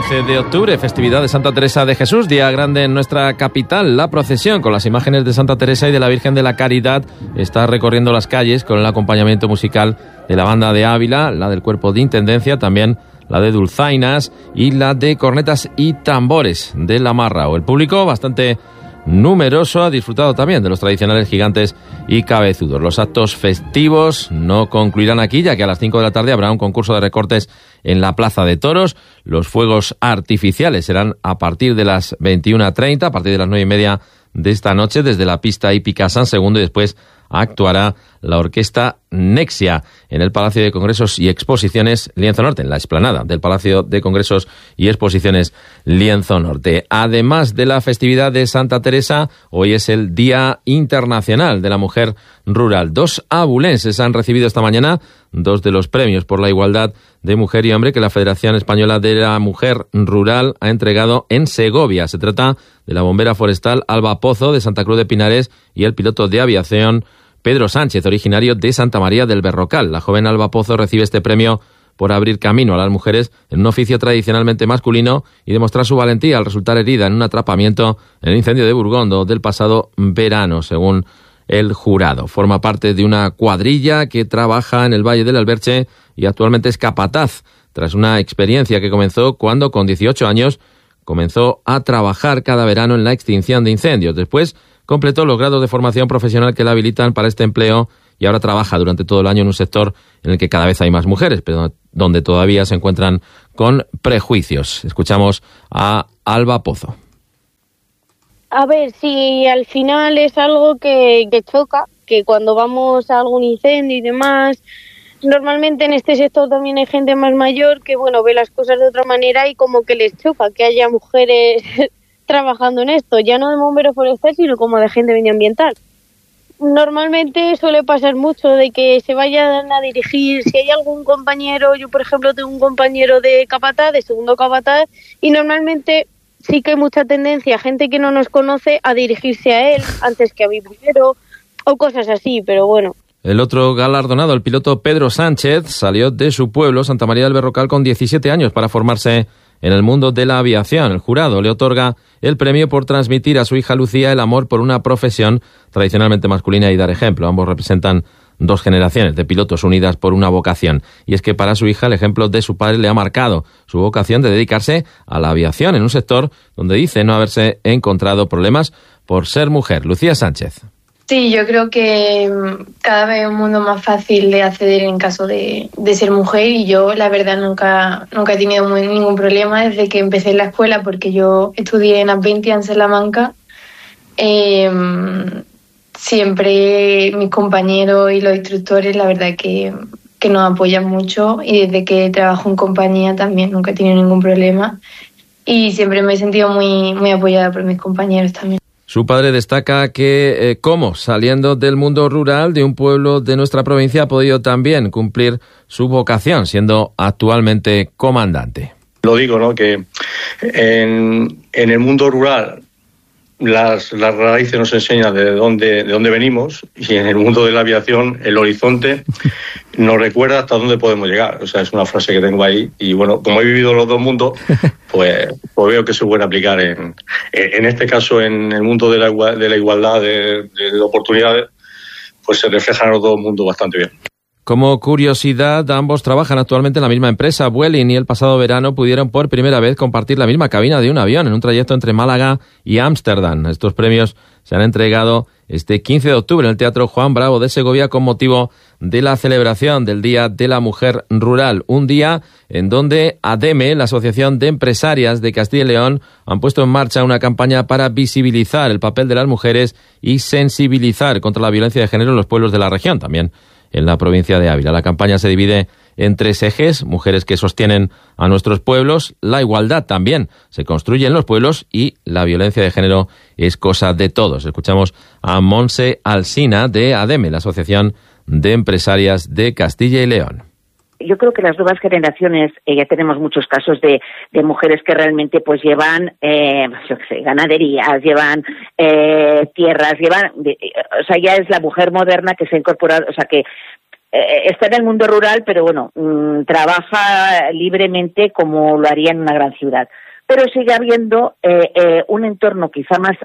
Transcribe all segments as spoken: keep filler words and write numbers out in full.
trece de octubre, festividad de Santa Teresa de Jesús, día grande en nuestra capital. La procesión con las imágenes de Santa Teresa y de la Virgen de la Caridad está recorriendo las calles con el acompañamiento musical de la banda de Ávila, la del cuerpo de intendencia, también la de dulzainas y la de cornetas y tambores de la Marra. O el público bastante numeroso ha disfrutado también de los tradicionales gigantes y cabezudos. Los actos festivos no concluirán aquí, ya que a las cinco de la tarde habrá un concurso de recortes en la Plaza de Toros. Los fuegos artificiales serán a partir de las veintiuna treinta, a partir de las nueve y media de esta noche, desde la pista hípica San Segundo, y después actuará la orquesta Nexia en el Palacio de Congresos y Exposiciones Lienzo Norte, en la explanada del Palacio de Congresos y Exposiciones Lienzo Norte. Además de la festividad de Santa Teresa, hoy es el Día Internacional de la Mujer Rural. Dos abulenses han recibido esta mañana dos de los premios por la igualdad de mujer y hombre que la Federación Española de la Mujer Rural ha entregado en Segovia. Se trata de la bombera forestal Alba Pozo, de Santa Cruz de Pinares, y el piloto de aviación Pedro Sánchez, originario de Santa María del Berrocal. La joven Alba Pozo recibe este premio por abrir camino a las mujeres en un oficio tradicionalmente masculino y demostrar su valentía al resultar herida en un atrapamiento en el incendio de Burgondo del pasado verano, según el jurado. Forma parte de una cuadrilla que trabaja en el Valle del Alberche y actualmente es capataz, tras una experiencia que comenzó cuando, con dieciocho años, comenzó a trabajar cada verano en la extinción de incendios. Después completó los grados de formación profesional que la habilitan para este empleo y ahora trabaja durante todo el año en un sector en el que cada vez hay más mujeres, pero donde todavía se encuentran con prejuicios. Escuchamos a Alba Pozo. A ver, si al final es algo que, que choca, que cuando vamos a algún incendio y demás, normalmente en este sector también hay gente más mayor que, bueno, ve las cosas de otra manera y como que les choca que haya mujeres trabajando en esto, ya no de bombero forestal, sino como de gente medioambiental. Normalmente suele pasar mucho de que se vayan a dirigir, si hay algún compañero, yo por ejemplo tengo un compañero de capataz, de segundo capataz, y normalmente sí que hay mucha tendencia, gente que no nos conoce, a dirigirse a él antes que a mí primero, o cosas así, pero bueno. El otro galardonado, el piloto Pedro Sánchez, salió de su pueblo, Santa María del Berrocal, con diecisiete años para formarse en el mundo de la aviación. El jurado le otorga el premio por transmitir a su hija Lucía el amor por una profesión tradicionalmente masculina y dar ejemplo. Ambos representan dos generaciones de pilotos unidas por una vocación. Y es que para su hija el ejemplo de su padre le ha marcado su vocación de dedicarse a la aviación en un sector donde dice no haberse encontrado problemas por ser mujer. Lucía Sánchez. Sí, yo creo que cada vez es un mundo más fácil de acceder en caso de, de ser mujer, y yo la verdad nunca nunca he tenido muy, ningún problema desde que empecé en la escuela, porque yo estudié en Adventia en Salamanca. Eh, siempre mis compañeros y los instructores la verdad que, que nos apoyan mucho, y desde que trabajo en compañía también nunca he tenido ningún problema y siempre me he sentido muy, muy apoyada por mis compañeros también. Su padre destaca que, eh, cómo, saliendo del mundo rural de un pueblo de nuestra provincia, ha podido también cumplir su vocación, siendo actualmente comandante. Lo digo, ¿no?, que en, en el mundo rural las, las raíces nos enseñan de dónde, de dónde venimos, y en el mundo de la aviación el horizonte nos recuerda hasta dónde podemos llegar. O sea, es una frase que tengo ahí, y bueno, como he vivido los dos mundos, pues, pues veo que se puede aplicar en, en este caso en el mundo de la, de la igualdad de, de oportunidades, pues se reflejan los dos mundos bastante bien. Como curiosidad, ambos trabajan actualmente en la misma empresa, Vueling, y el pasado verano pudieron por primera vez compartir la misma cabina de un avión en un trayecto entre Málaga y Ámsterdam. Estos premios se han entregado este quince de octubre en el Teatro Juan Bravo de Segovia con motivo de la celebración del Día de la Mujer Rural, un día en donde ADEME, la Asociación de Empresarias de Castilla y León, han puesto en marcha una campaña para visibilizar el papel de las mujeres y sensibilizar contra la violencia de género en los pueblos de la región, también en la provincia de Ávila. La campaña se divide en tres ejes: mujeres que sostienen a nuestros pueblos, la igualdad también se construye en los pueblos, y la violencia de género es cosa de todos. Escuchamos a Monse Alsina de ADEME, la Asociación de Empresarias de Castilla y León. Yo creo que las nuevas generaciones, eh, ya tenemos muchos casos de, de mujeres que realmente pues llevan, eh, yo qué sé, ganaderías, llevan eh, tierras, llevan, de, o sea, ya es la mujer moderna que se ha incorporado, o sea, que eh, está en el mundo rural, pero bueno, mmm, trabaja libremente como lo haría en una gran ciudad. Pero sigue habiendo eh, eh, un entorno quizá más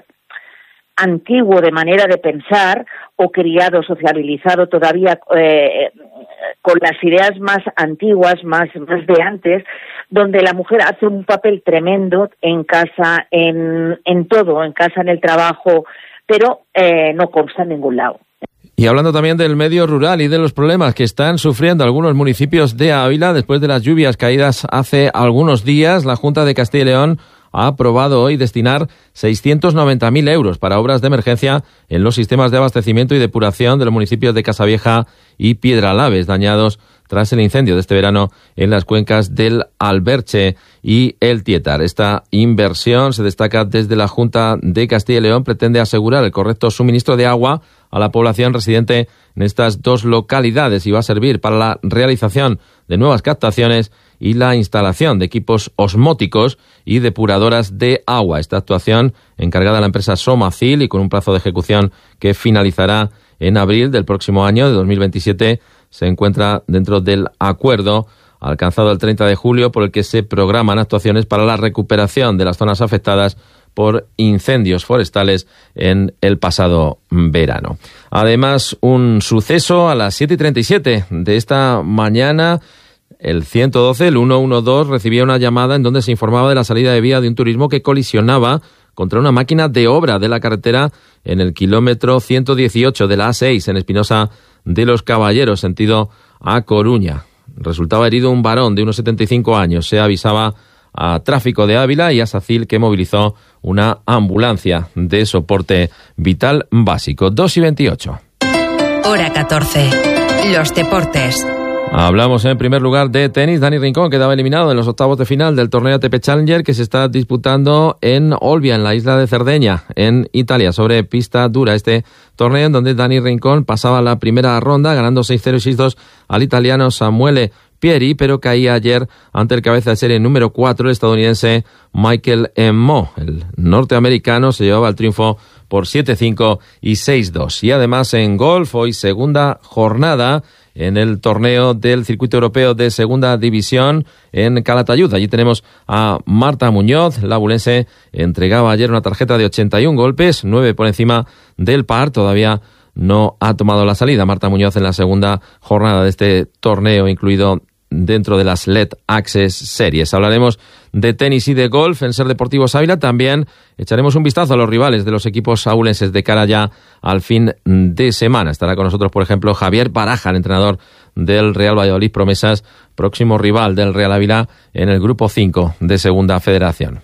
antiguo de manera de pensar, o criado, sociabilizado todavía eh, con las ideas más antiguas, más, más de antes, donde la mujer hace un papel tremendo en casa, en, en todo, en casa, en el trabajo, pero eh, no consta en ningún lado. Y hablando también del medio rural y de los problemas que están sufriendo algunos municipios de Ávila después de las lluvias caídas hace algunos días, la Junta de Castilla y León ha aprobado hoy destinar seiscientos noventa mil euros para obras de emergencia en los sistemas de abastecimiento y depuración de los municipios de Casavieja y Piedralaves, dañados tras el incendio de este verano en las cuencas del Alberche y el Tietar. Esta inversión, se destaca desde la Junta de Castilla y León, pretende asegurar el correcto suministro de agua a la población residente en estas dos localidades y va a servir para la realización de nuevas captaciones y la instalación de equipos osmóticos y depuradoras de agua. Esta actuación, encargada a la empresa Somacil y con un plazo de ejecución que finalizará en abril del próximo año, de dos mil veintisiete, se encuentra dentro del acuerdo alcanzado el treinta de julio por el que se programan actuaciones para la recuperación de las zonas afectadas por incendios forestales en el pasado verano. Además, un suceso a las siete y treinta y siete de esta mañana. El ciento doce, el ciento doce, recibía una llamada en donde se informaba de la salida de vía de un turismo que colisionaba contra una máquina de obra de la carretera en el kilómetro ciento dieciocho de la A seis en Espinosa de los Caballeros, sentido a Coruña. Resultaba herido un varón de unos setenta y cinco años. Se avisaba a Tráfico de Ávila y a SACIL, que movilizó una ambulancia de soporte vital básico. dos y veintiocho. Hora catorce. Los deportes. Hablamos en primer lugar de tenis. Dani Rincón quedaba eliminado en los octavos de final del torneo A T P Challenger que se está disputando en Olbia, en la isla de Cerdeña, en Italia, sobre pista dura. Este torneo en donde Dani Rincón pasaba la primera ronda ganando seis cero y seis dos al italiano Samuele Pieri, pero caía ayer ante el cabeza de serie número cuatro, el estadounidense Michael Mo. El norteamericano se llevaba el triunfo por siete cinco y seis dos. Y además en golf, hoy segunda jornada en el torneo del circuito europeo de segunda división en Calatayud. Allí tenemos a Marta Muñoz. La abulense entregaba ayer una tarjeta de ochenta y un golpes, nueve por encima del par. Todavía no ha tomado la salida Marta Muñoz en la segunda jornada de este torneo, incluido dentro de las L E D Access Series. Hablaremos de tenis y de golf en Ser Deportivos Ávila. También echaremos un vistazo a los rivales de los equipos abulenses de cara ya al fin de semana. Estará con nosotros, por ejemplo, Javier Baraja, el entrenador del Real Valladolid Promesas, próximo rival del Real Ávila en el Grupo cinco de Segunda Federación.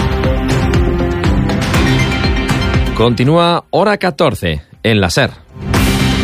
Continúa Hora catorce en la SER.